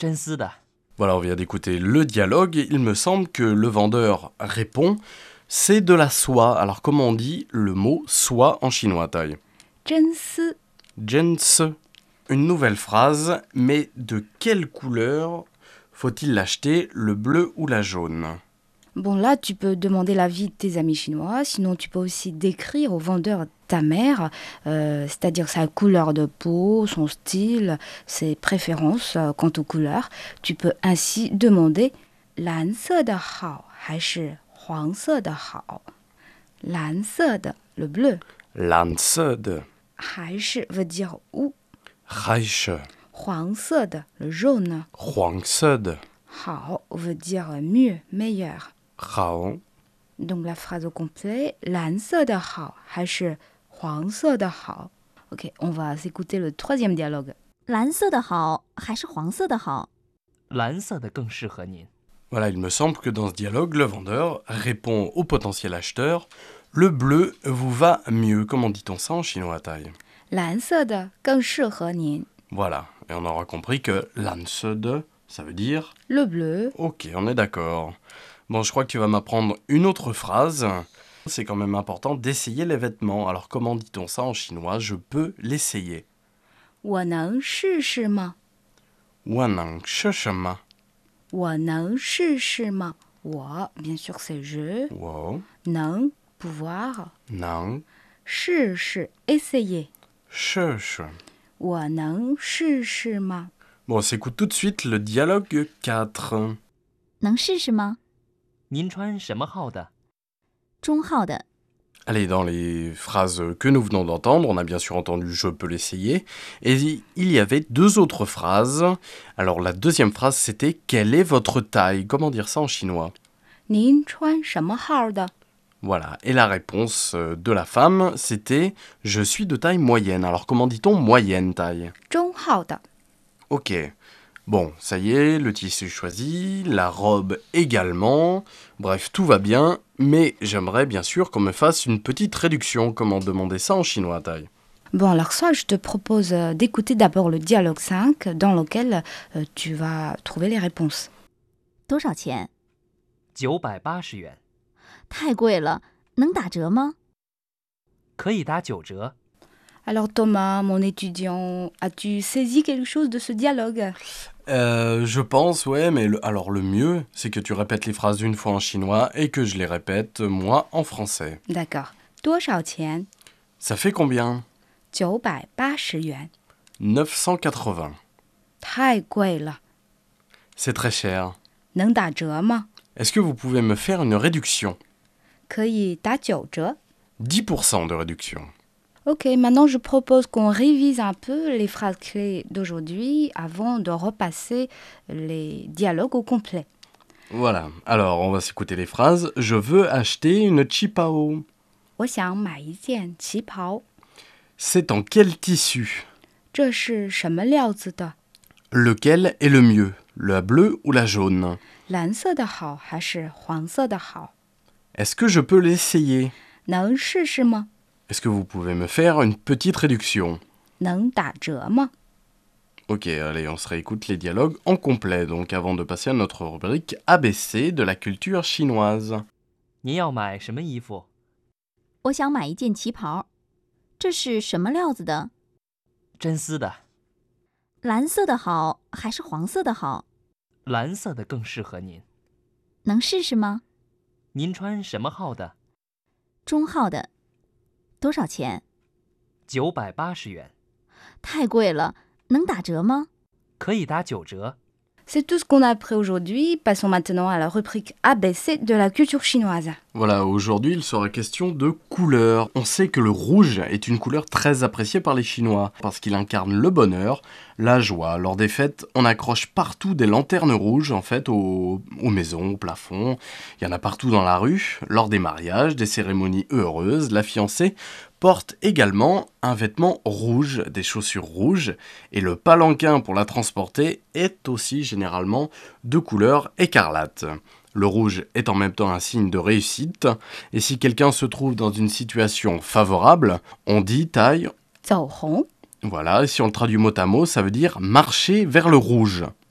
真丝的。 Voilà, on vient d'écouter le dialogue et il me semble que le vendeur répond « c'est de la soie ». Alors comment on dit le mot « soie » en chinois, Taille? 真丝 Zhense. Une nouvelle phrase, mais de quelle couleur faut-il l'acheter, le bleu ou la jaune? Bon, là, tu peux demander l'avis de tes amis chinois. Sinon, tu peux aussi décrire au vendeur ta mère, c'est-à-dire sa couleur de peau, son style, ses préférences quant aux couleurs. Tu peux ainsi demander « 蓝色的好还是黄色的好？ 蓝色的 le bleu. Lanse de 还是 veut dire ou. Reich, 黄色的 le jaune. Huangse de 好 veut dire mieux, meilleur. Rao. Donc la phrase au complet, 蓝色的好还是黄色的好? Ok, on va s'écouter le troisième dialogue. 蓝色的好还是黄色的好？ 蓝色的更适合您。 Voilà, il me semble que dans ce dialogue, le vendeur répond au potentiel acheteur « le bleu vous va mieux ». Comment dit-on ça en chinois, Taille? 蓝色的更适合您. Voilà, et on aura compris que « lanse de », ça veut dire Le bleu. Ok, on est d'accord. Bon, je crois que tu vas m'apprendre une autre phrase. C'est quand même important d'essayer les vêtements. Alors, comment dit-on ça en chinois? Je peux l'essayer. 我能试试吗? Wanang sheshema. 我能试试吗? 我, bien sûr, c'est je. Wow. 能, pouvoir. Nang 试试, essayer. shesh. 我能试试吗? Bon, on s'écoute tout de suite le dialogue 4. 能试试吗？ 您穿什么号的？ 中号的。 Allez, dans les phrases que nous venons d'entendre, on a bien sûr entendu « je peux l'essayer ». Et il y avait deux autres phrases. Alors, la deuxième phrase, c'était « quelle est votre taille ?» Comment dire ça en chinois? 您穿什么号的? Voilà. Et la réponse de la femme, c'était « je suis de taille moyenne ». Alors, comment dit-on moyenne taille? 中号的. Ok. Bon, ça y est, le tissu choisi, la robe également. Bref, tout va bien, mais j'aimerais bien sûr qu'on me fasse une petite réduction. Comment demander ça en chinois, Taille? Bon, alors ça, je te propose d'écouter d'abord le dialogue 5 dans lequel tu vas trouver les réponses. 多少钱？ 980元， 太贵了，能打折吗？ 可以打9折。 Alors Thomas, mon étudiant, as-tu saisi quelque chose de ce dialogue? Je pense, ouais, mais alors le mieux, c'est que tu répètes les phrases une fois en chinois et que je les répète, moi, en français. D'accord. 多少钱? Ça fait combien? 980元. 980. 太贵了. C'est très cher. 能打折吗? Est-ce que vous pouvez me faire une réduction? 可以打9折. 10% de réduction. Ok, maintenant je propose qu'on révise un peu les phrases clés d'aujourd'hui avant de repasser les dialogues au complet. Voilà, alors on va s'écouter les phrases. Je veux acheter une chipao. 我想买一件旗袍. C'est en quel tissu? 这是什么料子的? Lequel est le mieux? La bleue ou la jaune? 蓝色的好还是黄色的好? Est-ce que je peux l'essayer? 能试试吗? Est-ce que vous pouvez me faire une petite réduction? 能打折吗? Ok, allez, on se réécoute les dialogues en complet, donc avant de passer à notre rubrique ABC de la culture chinoise. 您要买什么衣服？ 我想买一件旗袍。这是什么料子的？ 真丝的。 蓝色的好还是黄色的好？ 蓝色的更适合您。 能试试吗？ 您穿什么号的？ 中号的。多少钱？ 980元， 太贵了，能打折吗？ 可以打9折。 C'est tout ce qu'on a appris aujourd'hui. Passons maintenant à la rubrique ABC de la culture chinoise. Voilà, aujourd'hui il sera question de couleurs. On sait que le rouge est une couleur très appréciée par les Chinois parce qu'il incarne le bonheur, la joie. Lors des fêtes, on accroche partout des lanternes rouges en fait aux maisons, au plafond. Il y en a partout dans la rue. Lors des mariages, des cérémonies heureuses, la fiancée porte également un vêtement rouge, des chaussures rouges, et le palanquin pour la transporter est aussi généralement de couleur écarlate. Le rouge est en même temps un signe de réussite, et si quelqu'un se trouve dans une situation favorable, on dit taille. 走红. Voilà, et si on le traduit mot à mot, ça veut dire marcher vers le rouge.